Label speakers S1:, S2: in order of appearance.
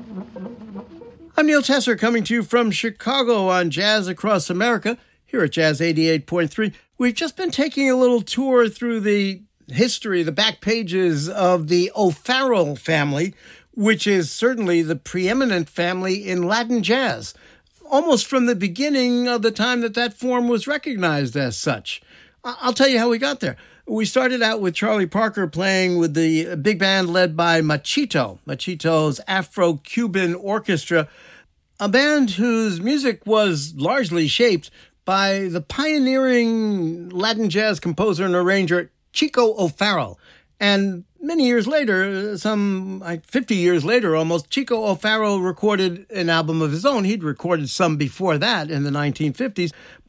S1: I'm Neil Tesser coming to you from Chicago on Jazz Across America here at Jazz 88.3. We've just been taking a little tour through the history, the back pages of the O'Farrill family, which is certainly the preeminent family in Latin jazz, almost from the beginning of the time that form was recognized as such. I'll tell you how we got there. We started out with Charlie Parker playing with the big band led by Machito's Afro-Cuban Orchestra, a band whose music was largely shaped by the pioneering Latin jazz composer and arranger Chico O'Farrill. And many years later, 50 years later almost, Chico O'Farrill recorded an album of his own. He'd recorded some before that in the 1950s.